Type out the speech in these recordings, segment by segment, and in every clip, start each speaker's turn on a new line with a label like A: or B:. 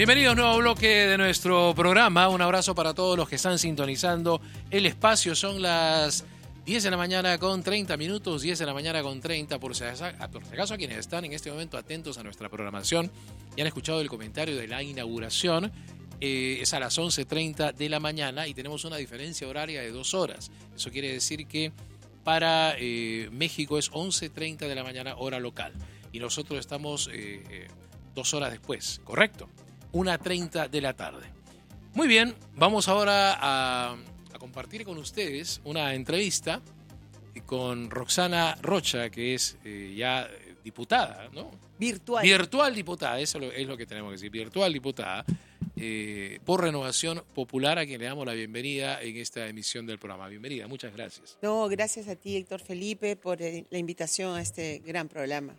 A: Bienvenidos a un nuevo bloque de nuestro programa. Un abrazo para todos los que están sintonizando el espacio. Son las 10 de la mañana con 30 minutos, 10 de la mañana con 30. Por si acaso a quienes están en este momento atentos a nuestra programación y han escuchado el comentario de la inauguración, es a las 11:30 de la mañana y tenemos una diferencia horaria de 2 horas. Eso quiere decir que para México es 11:30 de la mañana hora local y nosotros estamos 2 horas después, ¿correcto? 1:30 de la tarde. Muy bien, vamos ahora a compartir con ustedes una entrevista con Roxana Rocha, que es ya diputada, ¿no? Virtual diputada, eso es lo que tenemos que decir, virtual diputada por Renovación Popular, a quien le damos la bienvenida en esta emisión del programa. Bienvenida, muchas gracias.
B: No, gracias a ti, Héctor Felipe, por la invitación a este gran programa.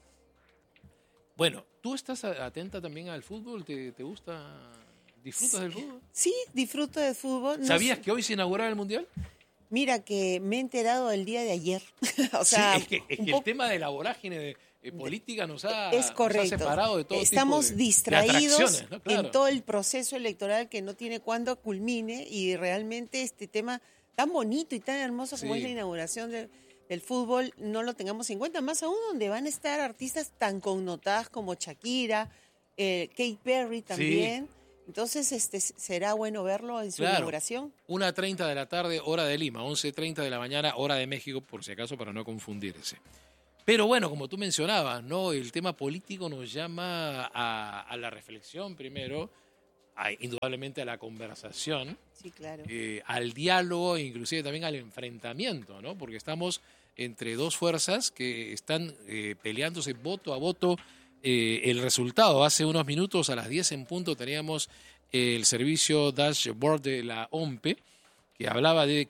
A: Bueno, ¿tú estás atenta también al fútbol? ¿Te gusta? ¿Disfrutas del fútbol?
B: Sí, disfruto del fútbol.
A: ¿Sabías que hoy se inauguraba el Mundial?
B: Mira, que me he enterado el día de ayer. O sea,
A: sí, es que el tema de la vorágine política nos ha separado de todo
B: Estamos
A: tipo de
B: distraídos,
A: ¿no? Claro.
B: En todo el proceso electoral que no tiene cuándo culmine, y realmente este tema tan bonito y tan hermoso como es la inauguración del fútbol no lo tengamos en cuenta, más aún donde van a estar artistas tan connotadas como Shakira, Katy Perry también. Sí. Entonces será bueno verlo en su inauguración.
A: 1:30 de la tarde, hora de Lima, 11:30 de la mañana, hora de México, por si acaso, para no confundirse. Pero bueno, como tú mencionabas, ¿no? El tema político nos llama a la reflexión primero, indudablemente a la conversación,
B: sí, claro.
A: Al diálogo e inclusive también al enfrentamiento, ¿no? Porque estamos entre dos fuerzas que están peleándose voto a voto el resultado. Hace unos minutos, a las 10 en punto, teníamos el servicio dashboard de la OMPE, que hablaba de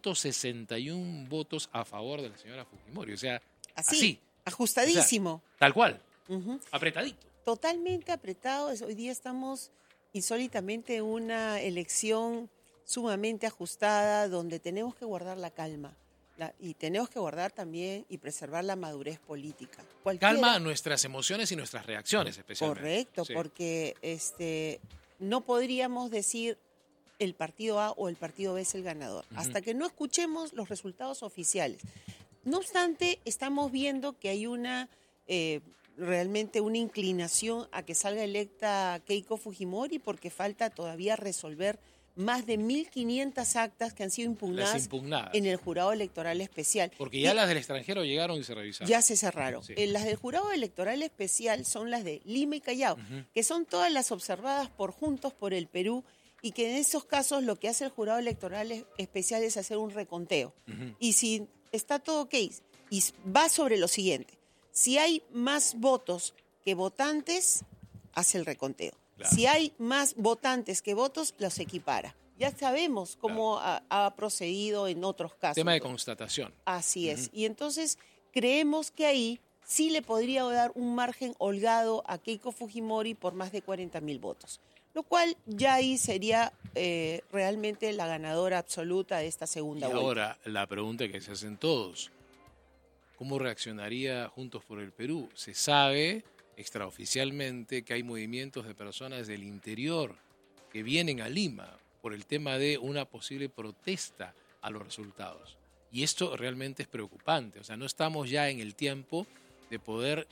A: 561 votos a favor de la señora Fujimori. O sea, así
B: ajustadísimo.
A: O sea, tal cual, apretadito.
B: Totalmente apretado. Hoy día estamos insólitamente en una elección sumamente ajustada, donde tenemos que guardar la calma. Y tenemos que guardar también y preservar la madurez política.
A: Calma nuestras emociones y nuestras reacciones, especialmente.
B: Correcto, sí. Porque no podríamos decir el partido A o el partido B es el ganador, hasta que no escuchemos los resultados oficiales. No obstante, estamos viendo que hay realmente una inclinación a que salga electa Keiko Fujimori, porque falta todavía resolver más de 1.500 actas que han sido impugnadas en el Jurado Electoral Especial.
A: Porque ya las del extranjero llegaron y se revisaron.
B: Ya se cerraron. Sí. Las del Jurado Electoral Especial son las de Lima y Callao, que son todas las observadas por Juntos por el Perú, y que en esos casos lo que hace el Jurado Electoral Especial es hacer un reconteo. Y si está todo ok, y va sobre lo siguiente: si hay más votos que votantes, hace el reconteo. Claro. Si hay más votantes que votos, los equipara. Ya sabemos cómo ha procedido en otros casos.
A: Tema de constatación.
B: Así es. Y entonces creemos que ahí sí le podría dar un margen holgado a Keiko Fujimori por más de 40.000 votos. Lo cual ya ahí sería realmente la ganadora absoluta de esta segunda vuelta.
A: Ahora, la pregunta que se hacen todos: ¿cómo reaccionaría Juntos por el Perú? Se sabe extraoficialmente que hay movimientos de personas del interior que vienen a Lima por el tema de una posible protesta a los resultados. Y esto realmente es preocupante. O sea, no estamos ya en el tiempo de poder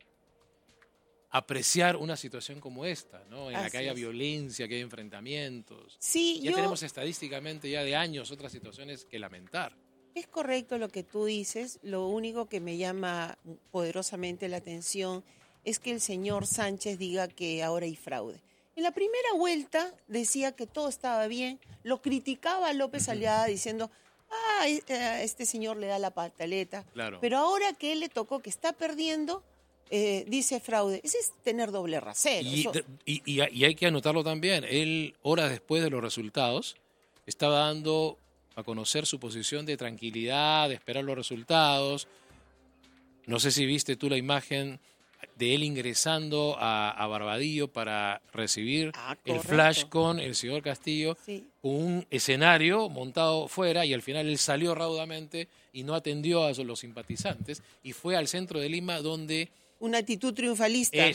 A: apreciar una situación como esta, ¿no? En la que haya violencia, que haya enfrentamientos.
B: Sí,
A: ya tenemos estadísticamente ya de años otras situaciones que lamentar.
B: Es correcto lo que tú dices. Lo único que me llama poderosamente la atención es que el señor Sánchez diga que ahora hay fraude. En la primera vuelta decía que todo estaba bien, lo criticaba a López Aliaga diciendo, este señor le da la pataleta.
A: Claro.
B: Pero ahora que él le tocó, que está perdiendo, dice fraude. Ese es tener doble rasero.
A: Y hay que anotarlo también. Él, horas después de los resultados, estaba dando a conocer su posición de tranquilidad, de esperar los resultados. No sé si viste tú la imagen de él ingresando a Barbadillo para recibir el flash con el señor Castillo, con un escenario montado fuera, y al final él salió raudamente y no atendió a los simpatizantes y fue al centro de Lima donde...
B: Una actitud triunfalista.
A: Eso,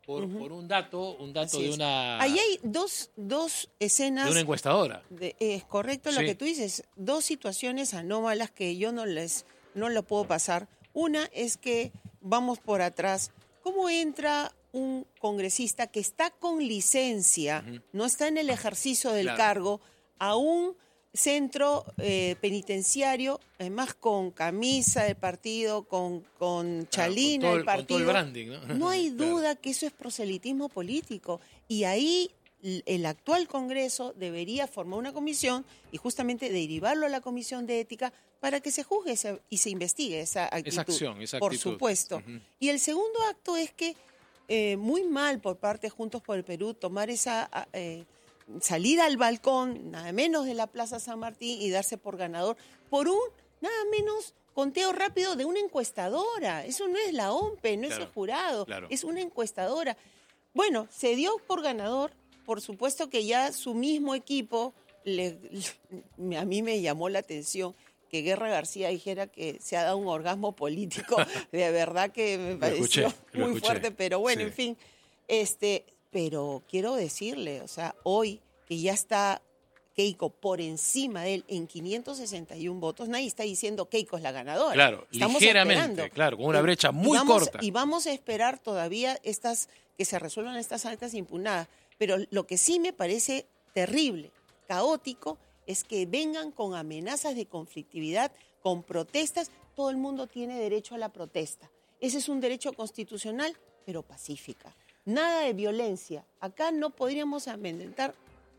A: por un dato
B: Así
A: de
B: es.
A: una...
B: Ahí hay dos escenas.
A: De una encuestadora.
B: Es correcto lo
A: Sí.
B: que tú dices. Dos situaciones anómalas que yo no lo puedo pasar. Una es que vamos por atrás. ¿Cómo entra un congresista que está con licencia, no está en el ejercicio del
A: Claro.
B: cargo, a un centro penitenciario, además con camisa del partido, con chalina del
A: con todo
B: partido?
A: el branding, ¿no?
B: No hay
A: Claro.
B: duda que eso es proselitismo político. Y ahí el actual Congreso debería formar una comisión y justamente derivarlo a la Comisión de Ética para que se juzgue y se investigue esa actitud.
A: Esa acción, esa
B: por
A: actitud.
B: supuesto. Y el segundo acto es que muy mal por parte de Juntos por el Perú tomar esa salida al balcón, nada menos de la Plaza San Martín, y darse por ganador por un nada menos conteo rápido de una encuestadora. Eso no es la OMPE, no es el jurado, es una encuestadora. Bueno, se dio por ganador, por supuesto que ya su mismo equipo, a mí me llamó la atención que Guerra García dijera que se ha dado un orgasmo político, de verdad que me pareció muy fuerte, pero bueno,
A: sí.
B: en fin, pero quiero decirle, o sea, hoy que ya está Keiko por encima de él en 561 votos, nadie está diciendo Keiko es la ganadora.
A: Claro,
B: Estamos
A: ligeramente,
B: esperando.
A: claro, con una brecha muy corta.
B: Y vamos a esperar todavía que se resuelvan estas actas impugnadas. Pero lo que sí me parece terrible, caótico, es que vengan con amenazas de conflictividad, con protestas. Todo el mundo tiene derecho a la protesta. Ese es un derecho constitucional, pero pacífica. Nada de violencia. Acá no podríamos amedrentar